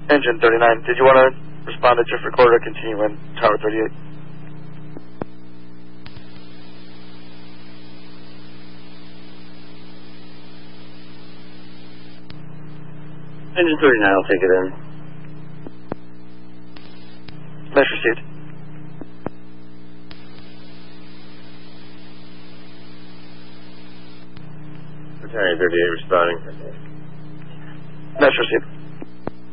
Engine 39, did you want to respond to drift recorder, continue in Tower 38? Engine 39, I'll take it in. Mesh received. Battalion 38 responding. Mesh received.